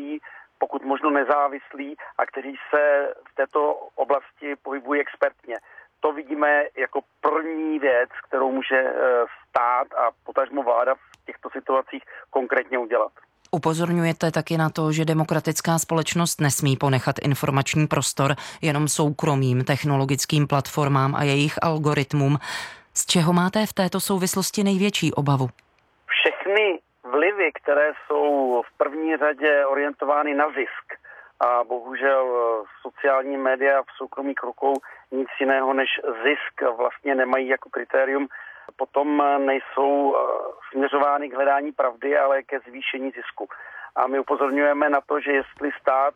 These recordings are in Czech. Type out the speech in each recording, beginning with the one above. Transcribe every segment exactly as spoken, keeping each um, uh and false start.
nezávislí, pokud možno nezávislí a kteří se v této oblasti pohybují expertně. To vidíme jako první věc, kterou může stát a potažmo vláda v těchto situacích konkrétně udělat. Upozorňujete taky na to, že demokratická společnost nesmí ponechat informační prostor jenom soukromým technologickým platformám a jejich algoritmům. Z čeho máte v této souvislosti největší obavu? Všechny vlivy, které jsou v první řadě orientovány na zisk, a bohužel sociální média v soukromých rukou nic jiného než zisk vlastně nemají jako kritérium, potom nejsou směřovány k hledání pravdy, ale ke zvýšení zisku. A my upozorňujeme na to, že jestli stát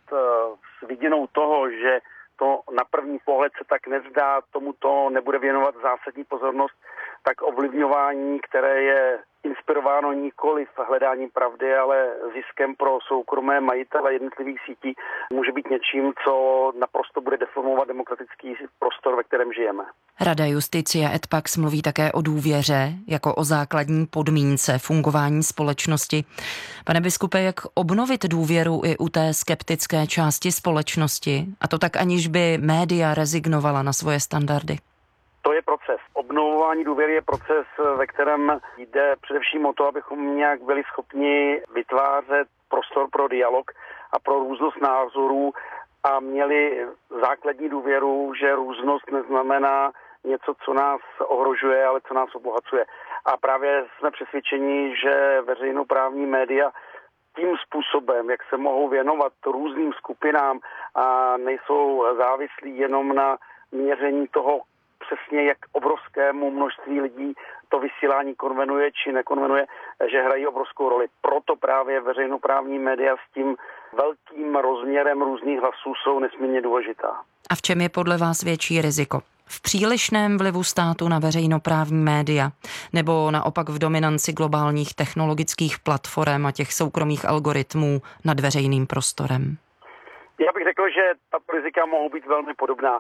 s vidinou toho, že to na první pohled se tak nezdá, tomuto nebude věnovat zásadní pozornost, tak ovlivňování, které je inspirováno nikoli v hledání pravdy, ale ziskem pro soukromé majitele jednotlivých sítí, může být něčím, co naprosto bude deformovat demokratický prostor, ve kterém žijeme. Rada Justicia et Pax mluví také o důvěře jako o základní podmínce fungování společnosti. Pane biskupe, jak obnovit důvěru i u té skeptické části společnosti, a to tak, aniž by média rezignovala na svoje standardy? To je proces. Obnovování důvěry je proces, ve kterém jde především o to, abychom nějak byli schopni vytvářet prostor pro dialog a pro různost názorů a měli základní důvěru, že různost neznamená něco, co nás ohrožuje, ale co nás obohacuje. A právě jsme přesvědčeni, že veřejnoprávní média tím způsobem, jak se mohou věnovat různým skupinám a nejsou závislí jenom na měření toho, přesně jak obrovskému množství lidí to vysílání konvenuje či nekonvenuje, že hrají obrovskou roli. Proto právě veřejnoprávní média s tím velkým rozměrem různých hlasů jsou nesmírně důležitá. A v čem je podle vás větší riziko? V přílišném vlivu státu na veřejnoprávní média nebo naopak v dominanci globálních technologických platform a těch soukromých algoritmů nad veřejným prostorem? Já bych řekl, že tato rizika mohou být velmi podobná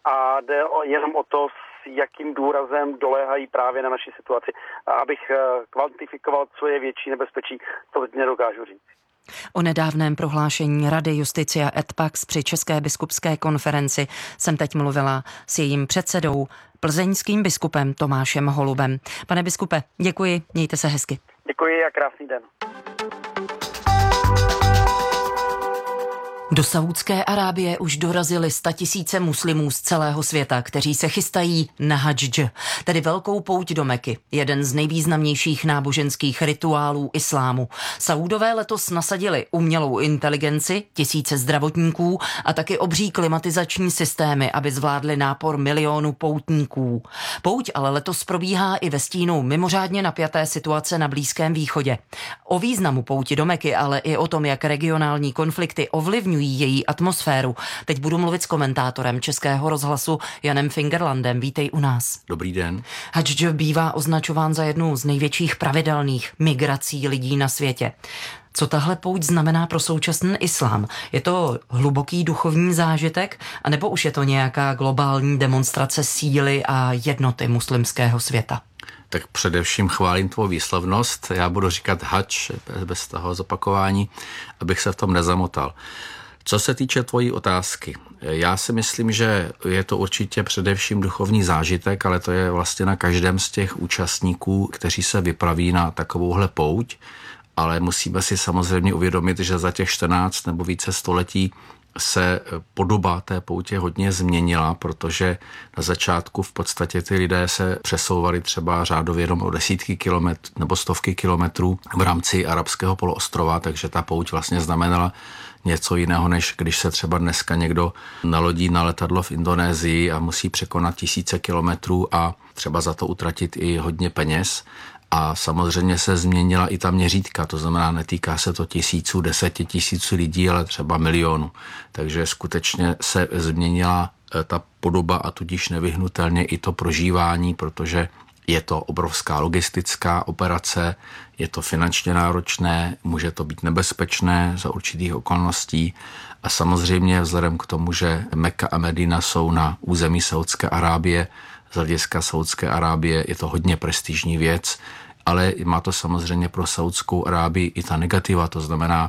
a jde jenom o to, s jakým důrazem doléhají právě na naši situaci. A abych kvantifikoval, co je větší nebezpečí, to teď nedokážu říct. O nedávném prohlášení Rady Justicia et Pax při České biskupské konferenci jsem teď mluvila s jejím předsedou, plzeňským biskupem Tomášem Holubem. Pane biskupe, děkuji, mějte se hezky. Děkuji a krásný den. Do Saúdské Arábie už dorazili statisíce muslimů z celého světa, kteří se chystají na hadž, tedy velkou pouť do Meky, jeden z nejvýznamnějších náboženských rituálů islámu. Saúdové letos nasadili umělou inteligenci, tisíce zdravotníků a taky obří klimatizační systémy, aby zvládli nápor milionů poutníků. Pouť ale letos probíhá i ve stínu mimořádně napjaté situace na Blízkém východě. O významu pouti do Meky, ale i o tom, jak regionální konflikty ovlivňují její atmosféru. Teď budu mluvit s komentátorem Českého rozhlasu Janem Fingerlandem. Vítej u nás. Dobrý den. Hadž bývá označován za jednu z největších pravidelných migrací lidí na světě. Co tahle pouť znamená pro současný islám? Je to hluboký duchovní zážitek, anebo už je to nějaká globální demonstrace síly a jednoty muslimského světa? Tak především chválím tvou výslovnost. Já budu říkat hadž bez toho zopakování, abych se v tom nezamotal. Co se týče tvojí otázky, já si myslím, že je to určitě především duchovní zážitek, ale to je vlastně na každém z těch účastníků, kteří se vypraví na takovouhle pouť, ale musíme si samozřejmě uvědomit, že za těch čtrnáct nebo více století se podoba té poutě hodně změnila, protože na začátku v podstatě ty lidé se přesouvali třeba řádově jenom o desítky kilometrů nebo stovky kilometrů v rámci arabského poloostrova, takže ta pouť vlastně znamenala něco jiného, než když se třeba dneska někdo nalodí na letadlo v Indonésii a musí překonat tisíce kilometrů a třeba za to utratit i hodně peněz. A samozřejmě se změnila i ta měřítka, to znamená, netýká se to tisíců, deseti tisíců lidí, ale třeba milionů. Takže skutečně se změnila ta podoba a tudíž nevyhnutelně i to prožívání, protože je to obrovská logistická operace, je to finančně náročné, může to být nebezpečné za určitých okolností a samozřejmě vzhledem k tomu, že Mekka a Medina jsou na území Saúdské Arábie, z hlediska Saúdské Arábie je to hodně prestižní věc, ale má to samozřejmě pro Saúdskou Arábii i ta negativa, to znamená,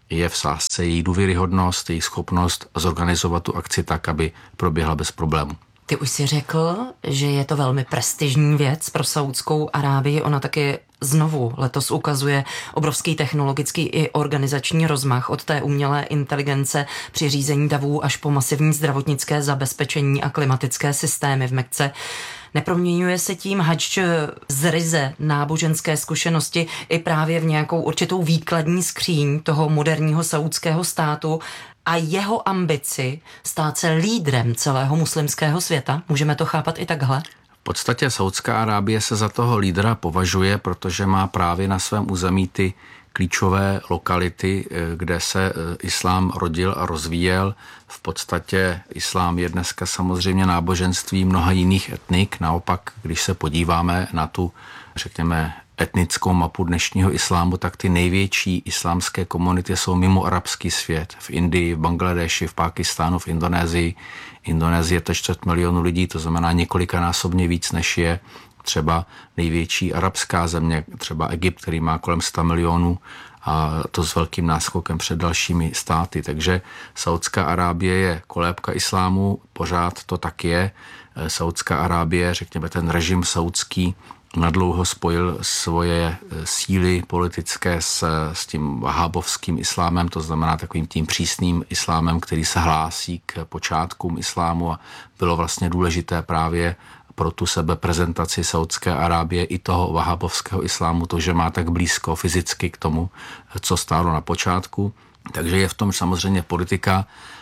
je v sázce její důvěryhodnost, její schopnost zorganizovat tu akci tak, aby proběhla bez problému. Ty už si řekl, že je to velmi prestižní věc pro Saúdskou Arábii. Ona taky znovu letos ukazuje obrovský technologický i organizační rozmach od té umělé inteligence při řízení davů až po masivní zdravotnické zabezpečení a klimatické systémy v Mekce. Neproměňuje se tím hadž z ryze náboženské zkušenosti i právě v nějakou určitou výkladní skříň toho moderního saúdského státu a jeho ambici stát se lídrem celého muslimského světa? Můžeme to chápat i takhle? V podstatě Saúdská Arábie se za toho lídra považuje, protože má právě na svém území ty klíčové lokality, kde se islám rodil a rozvíjel. V podstatě islám je dneska samozřejmě náboženství mnoha jiných etnik. Naopak, když se podíváme na tu, řekněme, etnickou mapu dnešního islámu, tak ty největší islámské komunity jsou mimo arabský svět. V Indii, v Bangladeši, v Pákistánu, v Indonésii. Indonésie je to čtvrt milionu lidí, to znamená několikanásobně víc, než je třeba největší arabská země, třeba Egypt, který má kolem sto milionů, a to s velkým náskokem před dalšími státy. Takže Saúdská Arábie je kolébka islámu, pořád to tak je. Saúdská Arábie, řekněme ten režim saúdský, nadlouho spojil svoje síly politické s, s tím vahábovským islámem, to znamená takovým tím přísným islámem, který se hlásí k počátkům islámu, a bylo vlastně důležité právě pro tu sebeprezentaci Saúdské Arábie i toho vahábovského islámu, to, že má tak blízko fyzicky k tomu, co stálo na počátku. Takže je v tom samozřejmě politika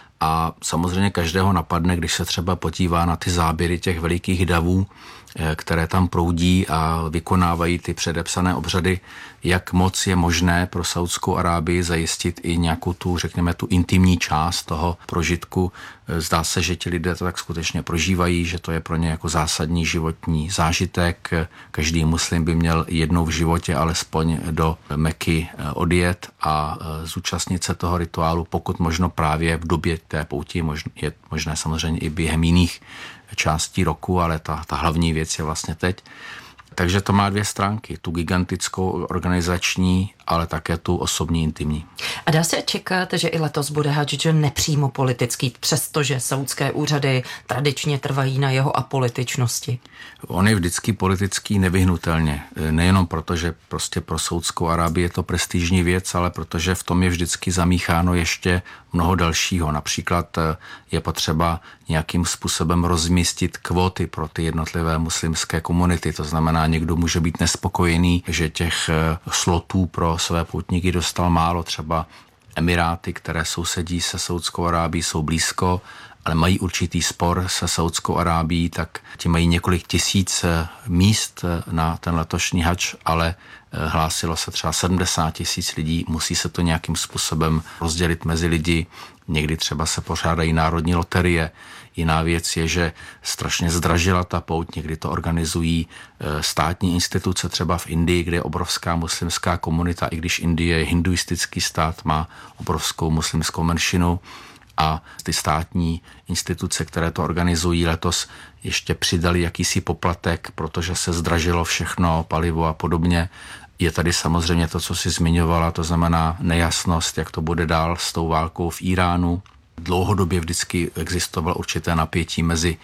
a samozřejmě každého napadne, když se třeba podívá na ty záběry těch velikých davů, které tam proudí a vykonávají ty předepsané obřady, jak moc je možné pro Saúdskou Arábii zajistit i nějakou tu, řekněme, tu intimní část toho prožitku. Zdá se, že ti lidé to tak skutečně prožívají, že to je pro ně jako zásadní životní zážitek. Každý muslim by měl jednou v životě alespoň do Meky odjet a zúčastnit se toho rituálu, pokud možno právě v době té pouti, je možné samozřejmě i během jiných částí roku, ale ta, ta hlavní věc je vlastně teď. Takže to má dvě stránky, tu gigantickou organizační, ale také tu osobní, intimní. A dá se čekat, že i letos bude hadž nepřímo politický, přestože saúdské úřady tradičně trvají na jeho apolitičnosti? On je vždycky politický nevyhnutelně. Nejenom proto, že prostě pro Saúdskou Arábii je to prestižní věc, ale protože v tom je vždycky zamícháno ještě mnoho dalšího. Například je potřeba nějakým způsobem rozmístit kvóty pro ty jednotlivé muslimské komunity. To znamená, někdo může být nespokojený, že těch slotů pro své poutníky dostal málo. Třeba Emiráty, které sousedí se Saúdskou Arábií, jsou blízko, ale mají určitý spor se Saúdskou Arábií, tak ti mají několik tisíc míst na ten letošní hadž, ale hlásilo se třeba sedmdesát tisíc lidí, musí se to nějakým způsobem rozdělit mezi lidi, někdy třeba se pořádají národní loterie. Jiná věc je, že strašně zdražila ta pouť, někdy to organizují státní instituce, třeba v Indii, kde je obrovská muslimská komunita, i když Indie je hinduistický stát, má obrovskou muslimskou menšinu, a ty státní instituce, které to organizují, letos ještě přidali jakýsi poplatek, protože se zdražilo všechno, palivo a podobně. Je tady samozřejmě to, co jsi zmiňovala, to znamená nejasnost, jak to bude dál s tou válkou v Iránu. Dlouhodobě vždycky existovalo určité napětí mezi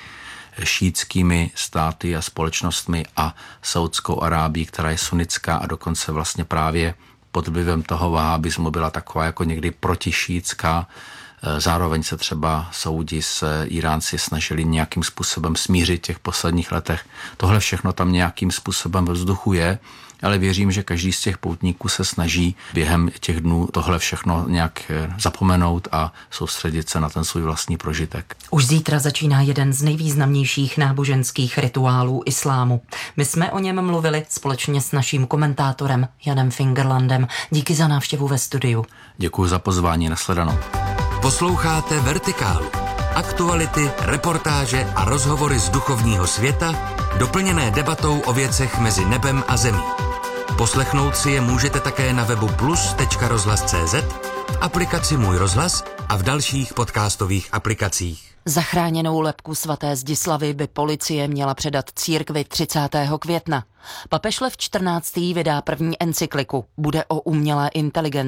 šítskými státy a společnostmi a Saúdskou Arábií, která je sunnická a dokonce vlastně právě pod vlivem toho vahábismu byla taková jako někdy protišítská. Zároveň se třeba Saudi s Iránci snažili nějakým způsobem smířit v těch posledních letech. Tohle všechno tam nějakým způsobem ve vzduchu je, ale věřím, že každý z těch poutníků se snaží během těch dnů tohle všechno nějak zapomenout a soustředit se na ten svůj vlastní prožitek. Už zítra začíná jeden z nejvýznamnějších náboženských rituálů islámu. My jsme o něm mluvili společně s naším komentátorem Janem Fingerlandem. Díky za návštěvu ve studiu. Děkuji za pozvání, nashledanou. Posloucháte Vertikálu. Aktuality, reportáže a rozhovory z duchovního světa, doplněné debatou o věcech mezi nebem a zemí. Poslechnout si je můžete také na webu plus tečka rozhlas tečka cé zet, v aplikaci Můj rozhlas a v dalších podcastových aplikacích. Zachráněnou lebku svaté Zdislavy by policie měla předat církvi třicátého května. Papež Lev čtrnáctý vydá první encykliku. Bude o umělé inteligenci.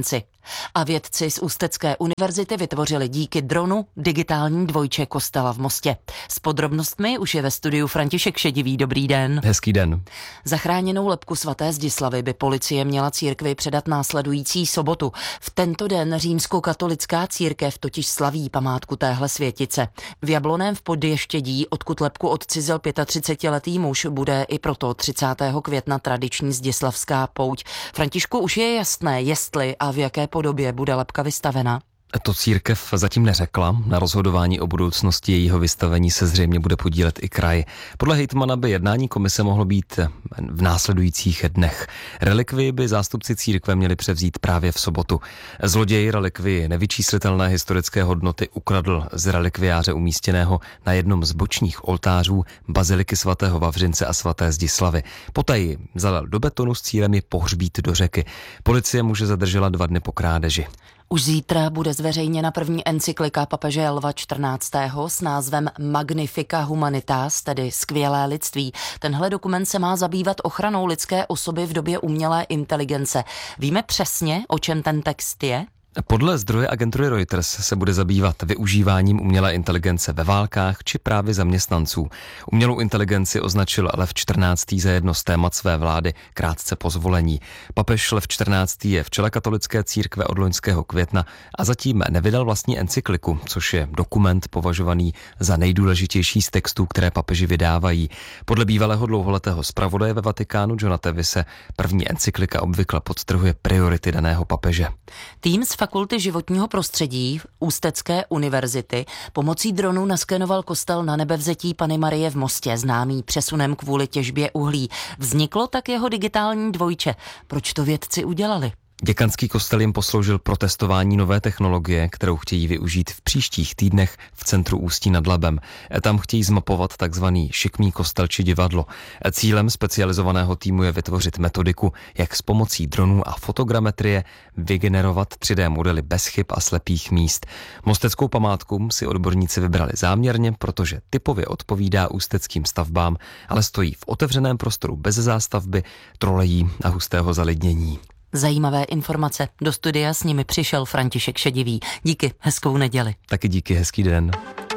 A vědci z Ústecké univerzity vytvořili díky dronu digitální dvojče kostela v Mostě. S podrobnostmi už je ve studiu František Šedivý. Dobrý den. Hezký den. Zachráněnou lebku svaté Zdislavy by policie měla církvi předat následující sobotu. V tento den římskokatolická církev totiž slaví památku téhle světice. V Jabloném v Podještědí, odkud lebku odcizil třicetiletý muž, bude i proto třicátého května tradiční zdislavská pouť. Františku, už je jasné, jestli a v jaké podobě bude lebka vystavena? To církev zatím neřekla. Na rozhodování o budoucnosti jejího vystavení se zřejmě bude podílet i kraj. Podle hejtmana by jednání komise mohlo být v následujících dnech. Relikvii by zástupci církve měli převzít právě v sobotu. Zloděj relikvii nevyčíslitelné historické hodnoty ukradl z relikviáře umístěného na jednom z bočních oltářů baziliky svatého Vavřince a svaté Zdislavy. Poté ji zalil do betonu s cílem ji pohřbít do řeky. Policie muže zadržela dva dny po krádeži. Už zítra bude zveřejněna první encyklika papeže Lva čtrnáctého s názvem Magnifica Humanitas, tedy skvělé lidství. Tenhle dokument se má zabývat ochranou lidské osoby v době umělé inteligence. Víme přesně, o čem ten text je? Podle zdroje agentury Reuters se bude zabývat využíváním umělé inteligence ve válkách či právě zaměstnanců. Umělou inteligenci označil Lev čtrnáctý za jedno z témat své vlády krátce po zvolení. Papež Lev čtrnáctý je v čele katolické církve od loňského května a zatím nevydal vlastní encykliku, což je dokument považovaný za nejdůležitější z textů, které papeži vydávají. Podle bývalého dlouholetého zpravodaje ve Vatikánu Johna Tevise první encyklika obvykle podtrhuje priority daného papeže. Tým z Fakulty životního prostředí Ústecké univerzity pomocí dronu naskenoval kostel Na Nebevzetí Panny Marie v Mostě, známý přesunem kvůli těžbě uhlí. Vzniklo tak jeho digitální dvojče. Proč to vědci udělali? Děkanský kostel jim posloužil pro testování nové technologie, kterou chtějí využít v příštích týdnech v centru Ústí nad Labem. Tam chtějí zmapovat takzvaný šikmý kostel či divadlo. Cílem specializovaného týmu je vytvořit metodiku, jak s pomocí dronů a fotogrametrie vygenerovat tři dé modely bez chyb a slepých míst. Mosteckou památku si odborníci vybrali záměrně, protože typově odpovídá ústeckým stavbám, ale stojí v otevřeném prostoru bez zástavby, trolejí a hustého zalidnění. Zajímavé informace. Do studia s nimi přišel František Šedivý. Díky, hezkou neděli. Taky díky, hezký den.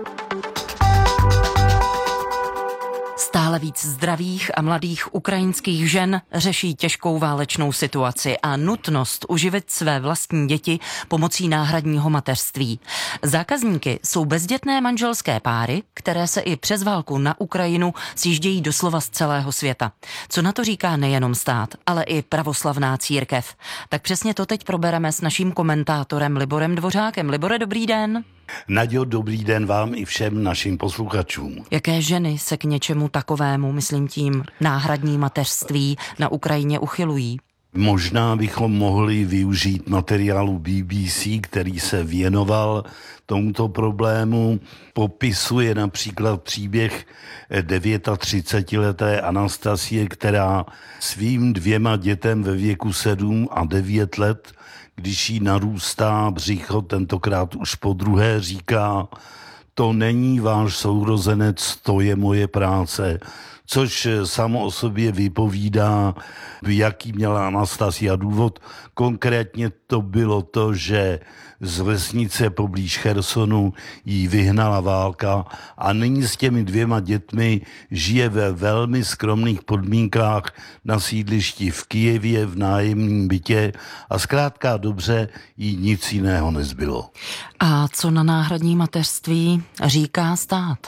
Stále víc zdravých a mladých ukrajinských žen řeší těžkou válečnou situaci a nutnost uživit své vlastní děti pomocí náhradního mateřství. Zákazníky jsou bezdětné manželské páry, které se i přes válku na Ukrajinu sjíždějí doslova z celého světa. Co na to říká nejenom stát, ale i pravoslavná církev. Tak přesně to teď probereme s naším komentátorem Liborem Dvořákem. Libore, dobrý den. Naďo, dobrý den vám i všem našim posluchačům. Jaké ženy se k něčemu takovému, myslím tím náhradní mateřství, na Ukrajině uchylují? Možná bychom mohli využít materiálu B B C, který se věnoval tomuto problému. Popisuje například příběh třicetidevětileté Anastasie, která svým dvěma dětem ve věku sedm a devět let, když jí narůstá břicho, tentokrát už po druhé, říká: to není váš sourozenec, to je moje práce. Což samo o sobě vypovídá, jaký měla Anastasia důvod. Konkrétně to bylo to, že z vesnice poblíž Chersonu jí vyhnala válka a nyní s těmi dvěma dětmi žije ve velmi skromných podmínkách na sídlišti v Kyjevě v nájemním bytě a zkrátka dobře jí nic jiného nezbylo. A co na náhradní mateřství říká stát?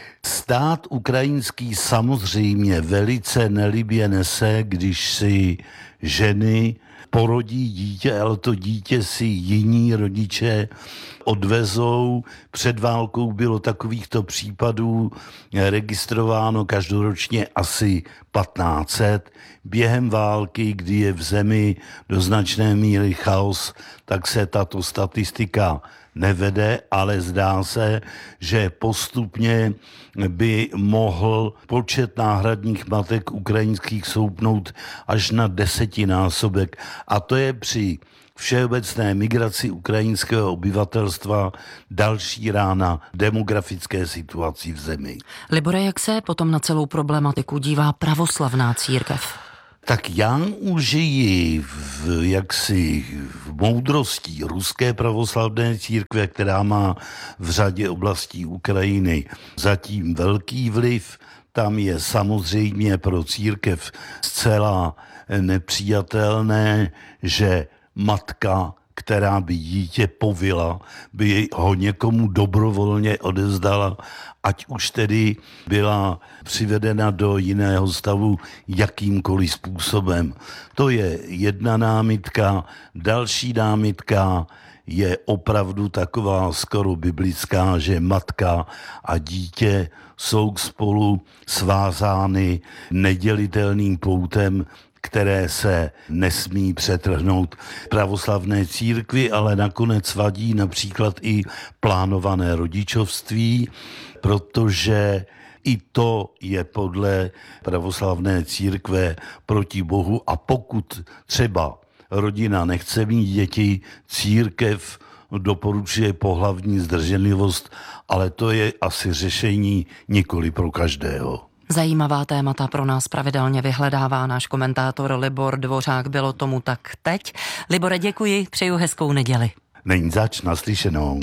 Stát ukrajinský samozřejmě velice nelibě nese, když si ženy porodí dítě, ale to dítě si jiní rodiče odvezou. Před válkou bylo takovýchto případů registrováno každoročně asi patnáct set. Během války, kdy je v zemi do značné míry chaos, tak se tato statistika nevede, ale zdá se, že postupně by mohl počet náhradních matek ukrajinských stoupnout až na desetinásobek. A to je při všeobecné migraci ukrajinského obyvatelstva další rána demografické situaci v zemi. Libore, jak se potom na celou problematiku dívá pravoslavná církev? Tak já užiji v, jaksi v moudrosti ruské pravoslavné církve, která má v řadě oblastí Ukrajiny zatím velký vliv. Tam je samozřejmě pro církev zcela nepřijatelné, že matka, která by dítě povila, by ho někomu dobrovolně odezdala, ať už tedy byla přivedena do jiného stavu jakýmkoliv způsobem. To je jedna námitka. Další námitka je opravdu taková skoro biblická, že matka a dítě jsou spolu svázány nedělitelným poutem, které se nesmí přetrhnout pravoslavné církvi, ale nakonec vadí například i plánované rodičovství, protože i to je podle pravoslavné církve proti Bohu, a pokud třeba rodina nechce mít děti, církev doporučuje pohlavní zdrženlivost, ale to je asi řešení nikoli pro každého. Zajímavá témata pro nás pravidelně vyhledává náš komentátor Libor Dvořák. Bylo tomu tak teď. Libore, děkuji, přeju hezkou neděli. Není zač, naslyšenou.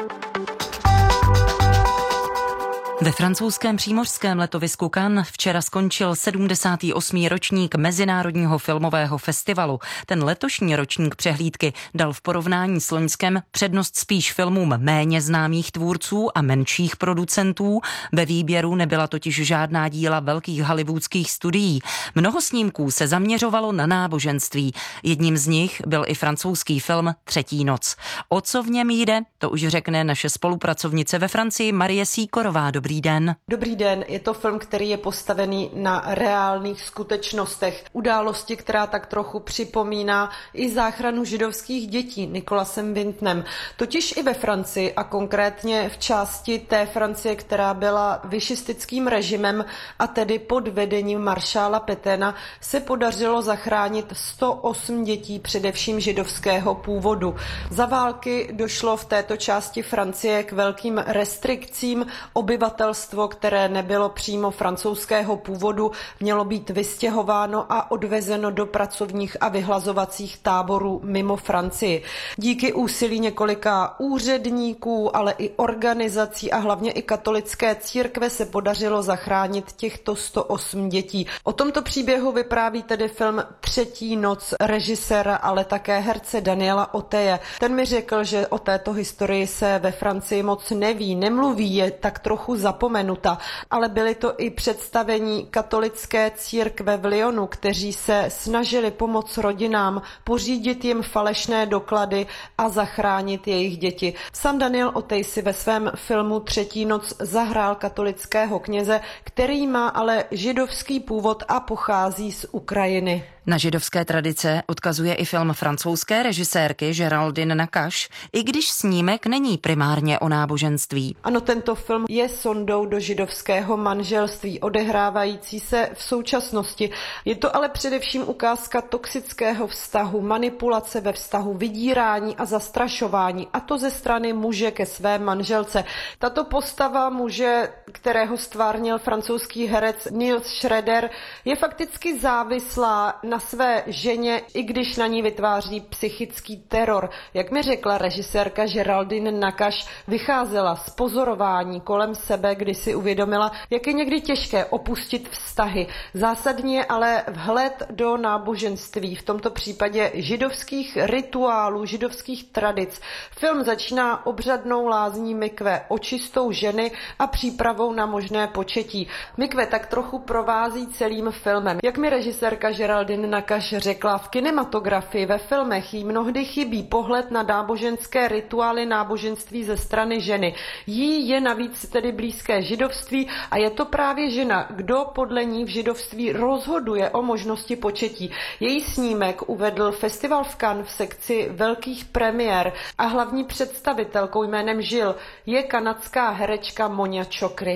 Ve francouzském přímořském letovisku Cannes včera skončil sedmdesátý osmý ročník Mezinárodního filmového festivalu. Ten letošní ročník přehlídky dal v porovnání s loňskem přednost spíš filmům méně známých tvůrců a menších producentů. Ve výběru nebyla totiž žádná díla velkých hollywoodských studií. Mnoho snímků se zaměřovalo na náboženství. Jedním z nich byl i francouzský film Třetí noc. O co v něm jde, to už řekne naše spolupracovnice ve Francii Marie Sýkorová. Dobrý den. Dobrý den, je to film, který je postavený na reálných skutečnostech. Události, která tak trochu připomíná i záchranu židovských dětí Nicholasem Wintonem. Totiž i ve Francii a konkrétně v části té Francie, která byla višistickým režimem a tedy pod vedením maršála Pétaina, se podařilo zachránit sto osm dětí, především židovského původu. Za války došlo v této části Francie k velkým restrikcím. Obyvatelstvo, které nebylo přímo francouzského původu, mělo být vystěhováno a odvezeno do pracovních a vyhlazovacích táborů mimo Francii. Díky úsilí několika úředníků, ale i organizací a hlavně i katolické církve se podařilo zachránit těchto sto osm dětí. O tomto příběhu vypráví tedy film Třetí noc režiséra, ale také herce Daniela Auteuil. Ten mi řekl, že o této historii se ve Francii moc neví, nemluví, je tak trochu zapomenuta, ale byly to i představení katolické církve v Lyonu, kteří se snažili pomoct rodinám, pořídit jim falešné doklady a zachránit jejich děti. Sam Daniel Auteuil si ve svém filmu Třetí noc zahrál katolického kněze, který má ale židovský původ a pochází z Ukrajiny. Na židovské tradice odkazuje i film francouzské režisérky Géraldine Nakache, i když snímek není primárně o náboženství. Ano, tento film je sondou do židovského manželství, odehrávající se v současnosti. Je to ale především ukázka toxického vztahu, manipulace ve vztahu, vydírání a zastrašování, a to ze strany muže ke své manželce. Tato postava muže, kterého stvárnil francouzský herec Nils Schroeder, je fakticky závislá na své ženě, i když na ní vytváří psychický teror. Jak mi řekla režisérka Géraldine Nakache, vycházela z pozorování kolem sebe, kdy si uvědomila, jak je někdy těžké opustit vztahy. Zásadní je ale vhled do náboženství, v tomto případě židovských rituálů, židovských tradic. Film začíná obřadnou lázní mikve, očistou ženy a přípravou na možné početí. Mikve tak trochu provází celým filmem. Jak mi režisérka Géraldine Nakache řekla, v kinematografii, ve filmech jí mnohdy chybí pohled na náboženské rituály náboženství ze strany ženy. Jí je navíc tedy blízké židovství a je to právě žena, kdo podle ní v židovství rozhoduje o možnosti početí. Její snímek uvedl festival v Cannes v sekci velkých premiér a hlavní představitelkou jménem Jill je kanadská herečka Monia Chokri.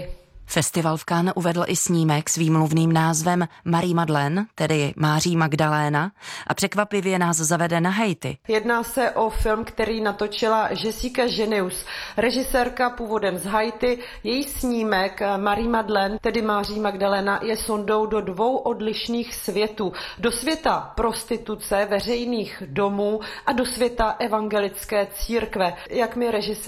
Festival v Cannes uvedl i snímek s výmluvným názvem Marie Madeleine, tedy Máří Magdaléna, a překvapivě nás zavede na Haiti. Jedná se o film, který natočila Jessica Genius, režisérka původem z Haiti. Její snímek Marie Madeleine, tedy Máří Magdaléna, je sondou do dvou odlišných světů. Do světa prostituce, veřejných domů a do světa evangelické církve. Jak mi režisér